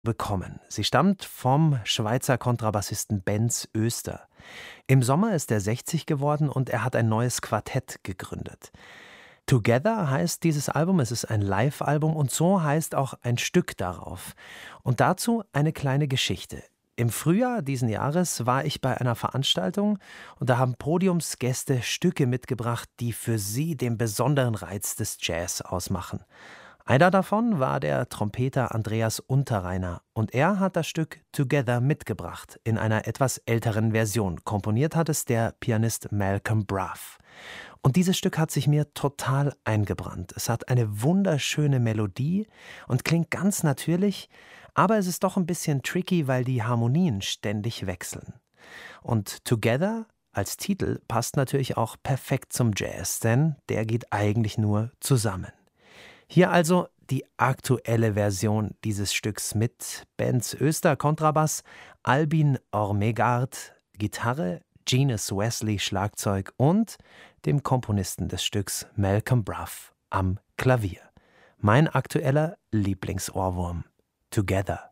bekommen. Sie stammt vom Schweizer Kontrabassisten Benz Oester. Im Sommer ist er 60 geworden und er hat ein neues Quartett gegründet. Together heißt dieses Album, es ist ein Live-Album und so heißt auch ein Stück darauf. Und dazu eine kleine Geschichte. Im Frühjahr diesen Jahres war ich bei einer Veranstaltung und da haben Podiumsgäste Stücke mitgebracht, die für sie den besonderen Reiz des Jazz ausmachen. Einer davon war der Trompeter Andreas Unterreiner und er hat das Stück Together mitgebracht, in einer etwas älteren Version. Komponiert hat es der Pianist Malcolm Bruff. Und dieses Stück hat sich mir total eingebrannt. Es hat eine wunderschöne Melodie und klingt ganz natürlich, aber es ist doch ein bisschen tricky, weil die Harmonien ständig wechseln. Und Together als Titel passt natürlich auch perfekt zum Jazz, denn der geht eigentlich nur zusammen. Hier also die aktuelle Version dieses Stücks mit Benz Oester Kontrabass, Albin Ormegard Gitarre, Genius Wesley Schlagzeug und dem Komponisten des Stücks Malcolm Bruff am Klavier. Mein aktueller Lieblingsohrwurm, Together.